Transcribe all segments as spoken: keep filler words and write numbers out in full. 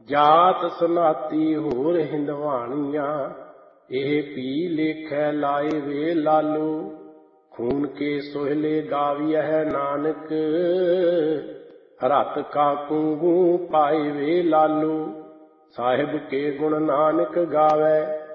जात सनाती होर हिंदवाणियां, एह पी लेखै लाए वे लालू। खून के सोहले गावियह नानक, रत का कुंगू पाए वे लालू। साहिब के गुण नानक गावै,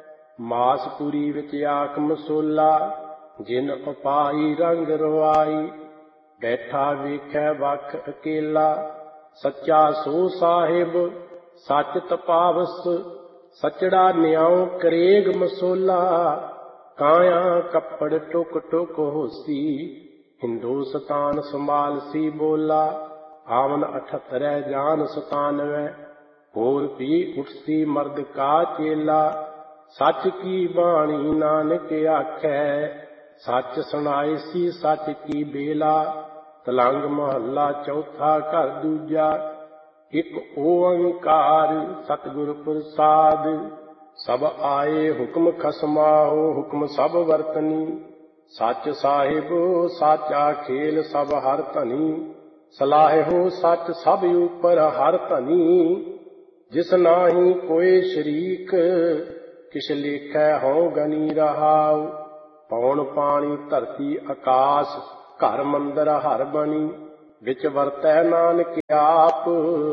मासपुरी विच आख मसोला। जिन उपाई रंग रवाई, बैठा वेखै वख अकेला। सच्चा सो साहिब सच तपावस, सचड़ा न्याओ करेग मसोला। काया कपड़ टुक टुक होसी, हिंदुस्तान संभाल सी बोला। आवन अठत्तरै जान सतानवै, होर भी उठसी मर्द का चेला। सच की बाणी नानक आखै, सच सुनाए सी सच की बेला। तलंग महला चौथा घर दूजा, एक ओंकार सतगुर प्रसाद। सब आए हुक्म खसमाहो, हुक्म सब वर्तनी। सच साहिब साचा खेल सब हर धनी। सलाहिहो सच सब ऊपर हर धनी। जिस नाहि कोई शरीक, किश लेखै हों गनी रहाओ। पौन पानी धरती आकाश, घर मंदर हर बनी। विच वरतै नानक आप,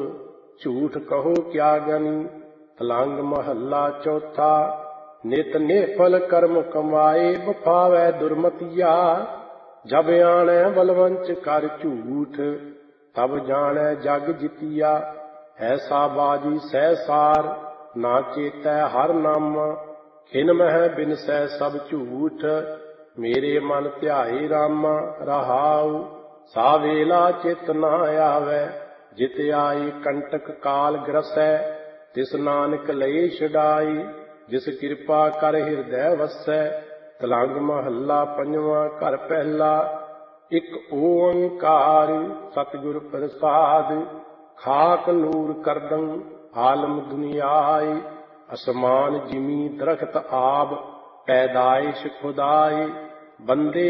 झूठ कहो क्या गनी। तलंग महला चौथा, नित निफल कर्म कमाए। बफावै दुर्मतिया, जब आणै बलवंच कर झूठ। तब जाणै जग जितिया, ऐसा बाजी सहसार। ना चेतै हर नामा, खिन मह बिनसै सब झूठ। मेरे मन ध्याए रामा रहाऊ, सा वेला चित ना आवै। जित आई कंटक काल ग्रसै, तिस नानक लए छुड़ाई। जिस कृपा कर हिरदै वसै, तलंग महला पंजवां घर पहला। एक ओंकार सतगुर प्रसाद, खाक नूर करदम आलम दुनियाई। असमान जिमी दरख्त आब, पैदाइश खुदाई। बंदे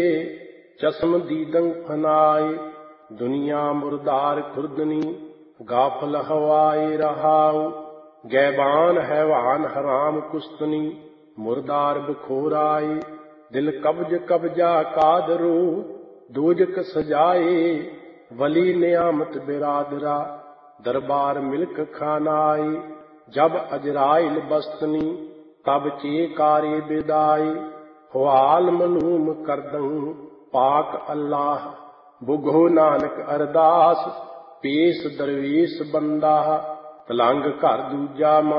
चश्म दीदंग फनाई, दुनिया मुर्दार खुर्दनी। गाफल हवाई रहाऊ, गैबान हैवान हराम कुस्तनी। मुर्दार बखोराई, दिल कब्ज कब्जा कादरू। दोजक सजाए, वली नियामत बिरादरा। दरबार मिल्क खानाई, जब अजराइल बस्तनी। तब चेकारे बिदाई, हुआल मलूम करदं पाक अल्लाह। बुघो नानक अरदास, पेश दरवेश बंदा। तलंग घर दूजा